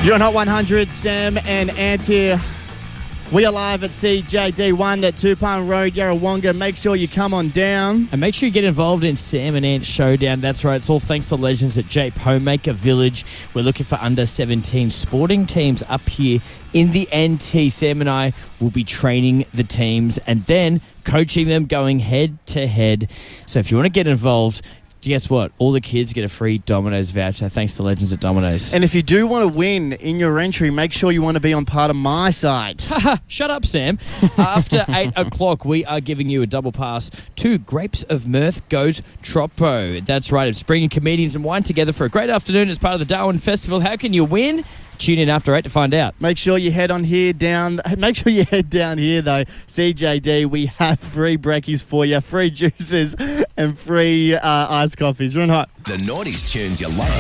You're on Hot 100, Sam and Ant here. We are live at CJD1 at Tupang Road, Yarrawonga. Make sure you come on down. And make sure you get involved in Sam and Ant Showdown. That's right, it's all thanks to the legends at Jape Homemaker Village. We're looking for under 17 sporting teams up here in the NT. Sam and I will be training the teams and then coaching them, going head to head. So if you want to get involved, guess what? All the kids get a free Domino's voucher thanks to the legends at Domino's. And if you do want to win in your entry, make sure you want to be on part of my side. Shut up, Sam. After 8 o'clock, we are giving you a double pass to Grapes of Mirth Goes Troppo. That's right. It's bringing comedians and wine together for a great afternoon as part of the Darwin Festival. How can you win? Tune in after 8 to find out. Make sure you head down here, though. CJD, we have free brekkies for you, free juices and free iced coffees. Run hot. The Naughties tunes you love.